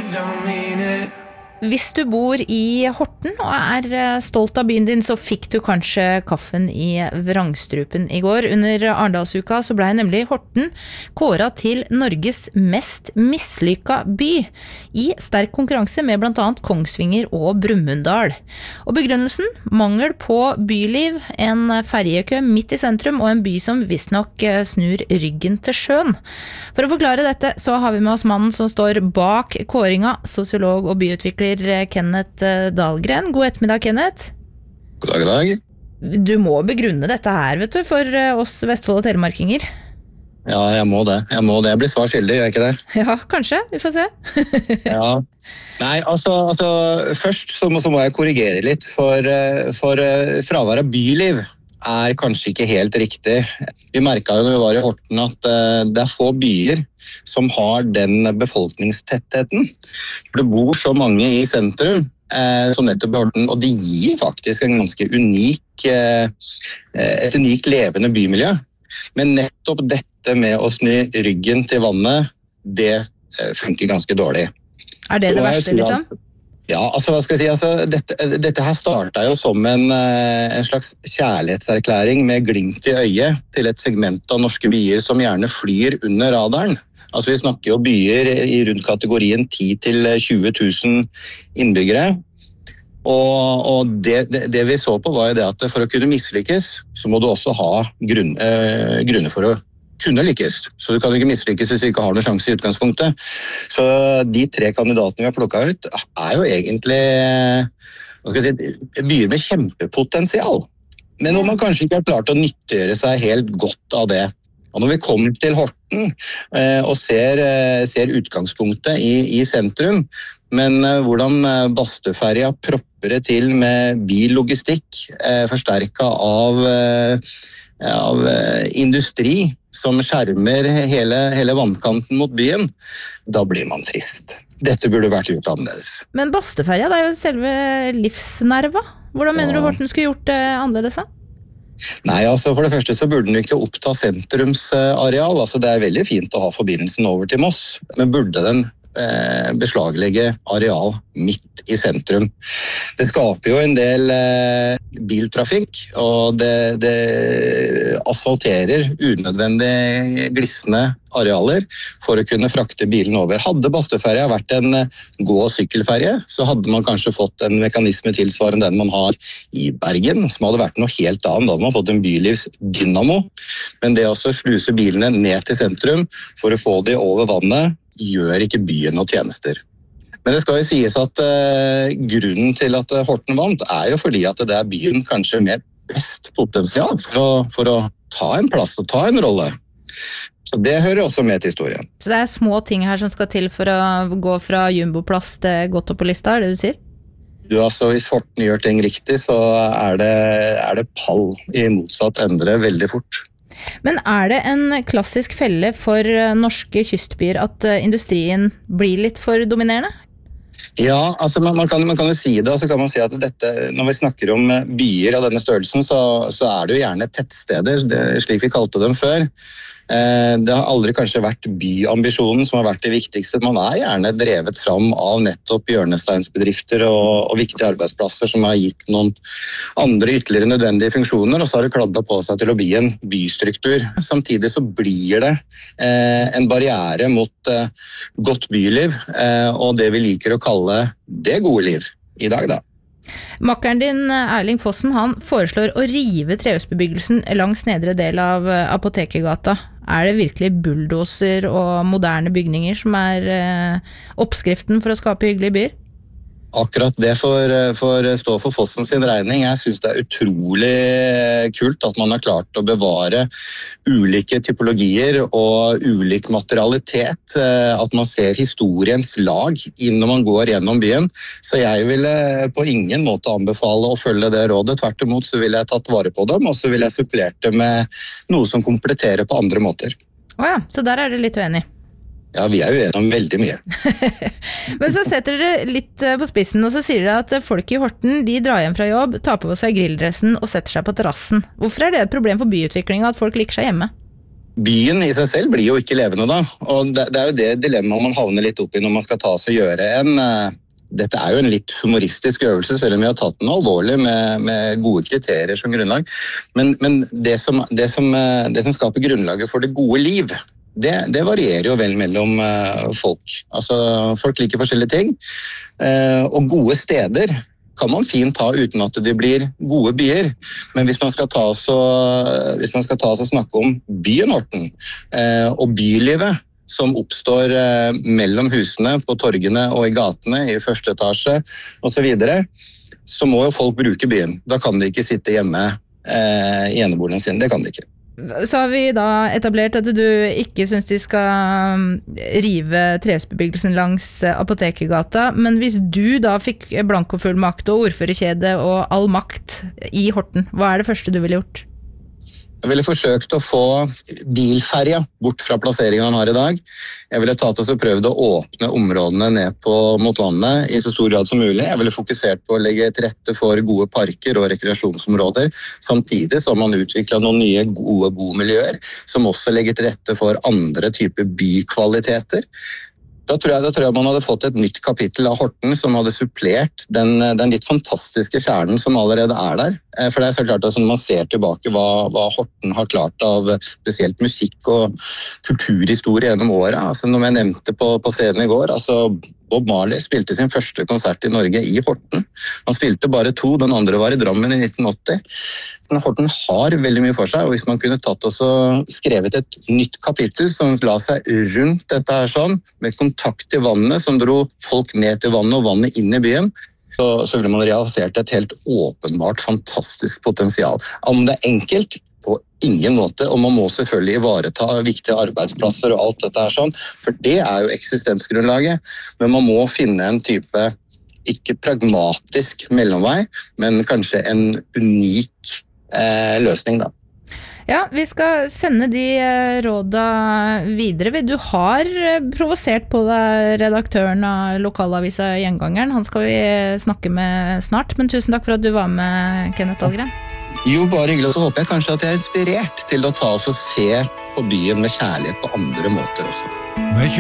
don't mean it. Hvis du bor i Horten og stolt av byen din, så fikk du kanskje kaffen i vrangstrupen i går. Under Arendalsuka så ble nemlig Horten kåret til Norges mest mislykka by, i sterk konkurranse med blant annet Kongsvinger og Brumunddal. Og begrunnelsen? Mangel på byliv, en ferjekø midt i sentrum og en by som visstnok snur ryggen til sjøen. For å forklare dette så har vi med oss mannen som står bak kåringa, sosiolog og byutvikler Kenneth Dahlgren. God ettermiddag, Kenneth. God dag. Du må begrunne dette her, vet du, for oss Vestfold og telemarkinger. Ja, jeg må det. Jeg blir svar skyldig, gjør jeg ikke det? Ja, kanskje. Vi får se. Ja. Nei, altså først så må jeg korrigere litt, for fravær av byliv kanskje ikke helt riktig. Vi merket jo når vi var i Horten at det få byer som har den befolkningstettheten. Det bor så mange i sentrum som nettopp i Horten, og det gir faktisk en ganske et unikt levende bymiljø. Men nettopp dette med å snu ryggen til vannet, det funker ganske dårlig. Det verste, liksom? Ja, altså hva skal jeg si, dette her startet jo som en slags kjærlighetserklæring med glimt i øyet til et segment av norske byer som gjerne flyr under radaren. Altså vi snakker jo byer i rundt kategorien 10 til 20 000 innbyggere. Og det vi så på var jo det at for å kunne mislykkes, så må du også ha grunner for å kunne lykkes. Så du kan ikke mislykkes hvis du ikke har noen sjanse i utgangspunktet. Så de 3 kandidatene vi har plukket ut jo egentlig byer med kjempepotensial. Men hvor man kanskje ikke har klart å nyttiggjøre seg helt godt av det. Og når vi kommer til Horten og ser utgangspunktet i sentrum, men hvordan Bastøferja propper det til med billogistikk, forsterket av industri som skjermer hele vannkanten mot byen, da blir man trist. Dette burde vært gjort annerledes. Men Bastøferja, det jo selve livsnerva. Hvordan mener du Horten skulle gjort det annerledes da? Nei, altså for det første så burde den ikke oppta sentrumsareal. Altså det veldig fint å ha forbindelsen over til Moss, men burde den beslaglegge areal midt i sentrum. Det skaper jo en del biltrafikk, og det asfalterer unødvendig glissende arealer for å kunne frakte bilen over. Hadde Bastøferja vært en gå- og sykkelferje, så hadde man kanskje fått en mekanisme tilsvarende den man har i Bergen, som hadde vært noe helt annet. Da hadde man fått en bylivsdynamo, men det å sluse bilene ned til sentrum for å få de over vannet, gjør ikke byen noen tjenester. Men det skal jo sies at grunnen til at Horten vant jo fordi at det byen kanskje med best potensial for å ta en plass og ta en rolle. Så det hører også med til historien. Så det små ting her som skal til for å gå fra jumboplass til godt opp på lista, det du sier? Altså, hvis Horten gjør ting riktig, så det pall i motsatt endre veldig fort. Men det en klassisk felle for norske kystbyer at industrien blir litt for dominerende? Ja, altså man kan jo si det, og så kan man si at når vi snakker om byer av denne størrelsen, så det jo gjerne tettsteder, slik vi kalte dem før. Det har aldri kanskje vært byambisjonen som har vært det viktigste. Man gjerne drevet fram av nettopp hjørnesteinsbedrifter og viktige arbeidsplasser som har gitt noen andre ytterligere nødvendige funksjoner, og så har det kladdet på seg til å bli en bystruktur. Samtidig så blir det en barriere mot godt byliv, og det vi liker å kalle det gode liv i dag da. Makkeren din, Erling Fossen, han foreslår å rive trehusbebyggelsen langs nedre del av Apotekergata. Det virkelig bulldoser og moderne bygninger som oppskriften for å skape hyggelige byer? Akkurat det får stå for Fossen sin regning. Jeg synes det utrolig kult at man har klart å bevare ulike typologier og ulik materialitet. At man ser historiens lag inn når man går gjennom byen. Så jeg ville på ingen måte anbefale å følge det rådet. Tvert imot så ville jeg tatt vare på dem, og så ville jeg supplert det med noe som kompletterer på andre måter. Åja, så der det litt uenig. Ja, vi uenige om veldig mye. Men så setter dere litt på spissen, og så sier dere at folk i Horten, de drar hjem fra jobb, tar på seg grilldressen og setter seg på terrassen. Hvorfor det et problem for byutviklingen at folk liker seg hjemme? byen i seg selv blir jo ikke levende da, og det er jo det dilemmaet man havner litt opp i når man skal ta seg og gjøre dette er jo en litt humoristisk øvelse, selv om vi har tatt den alvorlig med gode kriterier som grunnlag. Men det som skaper grunnlaget for det gode liv, det varierer jo vel mellom folk. Altså, folk liker forskjellige ting, og gode steder kan man fint ta uten at det blir gode byer. Men hvis man skal ta oss og snakke om byen Horten og bylivet som oppstår mellom husene, på torgene og i gatene, i første etasje og så videre, så må jo folk bruke byen. Da kan de ikke sitte hjemme i eneboligen sin, det kan de ikke. Så har vi da etablert at du ikke synes de skal rive trehusbebyggelsen langs Apotekergata, men hvis du da fikk blankofullmakt og ordførerkjede og all makt i Horten, hva det første du ville gjort? Jeg ville forsøkt å få bilferja bort fra plasseringen han har i dag. Jeg ville tatt oss og prøvd å åpne områdene ned mot vannet i så stor grad som mulig. Jeg ville fokusert på å legge til rette for gode parker og rekreasjonsområder, samtidig som man utviklet noen nye gode bomiljøer, som også legger til rette for andre typer bykvaliteter. Da tror jeg man hadde fått et nytt kapittel av Horten som hadde supplert den litt fantastiske kjernen som allerede der. For det så klart at når man ser tilbake hva Horten har klart av spesielt musikk og kulturhistorie gjennom året. Altså når jeg nevnte på scenen i går, altså Bob Marley spilte sin første konsert i Norge i Horten. Han spilte bare 2, den andre var i Drammen i 1980. Men Horten har veldig mye for seg, og hvis man kunne tatt og skrevet et nytt kapittel som la seg rundt dette her sånn, med kontakt til vannet som dro folk ned til vannet og vannet inn i byen, så ville man realisert et helt åpenbart fantastisk potensial. Om det enkelt, på ingen måte, og man må selvfølgelig ivareta viktige arbeidsplasser og alt dette her sånn, for det jo eksistensgrunnlaget, men man må finne en type, ikke pragmatisk mellomvei, men kanskje en unik løsning da. Ja, vi skal sende de råda videre. Du har provosert på deg redaktøren av lokalavisa Gjengangeren. Han skal vi snakke med snart, men tusen takk for at du var med, Kenneth Dahlgren. Jo, bare hyggelig, og så håper jeg kanskje at jeg inspirert til å ta oss og se på byen med kjærlighet på andre måter også.